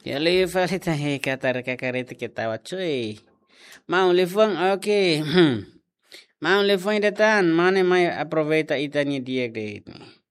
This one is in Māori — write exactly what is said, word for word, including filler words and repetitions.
Ya le falta he katar kakarete que estaba chui. Mau le fue okay. Mau le fue de tan mane mai aproveita itani dia de.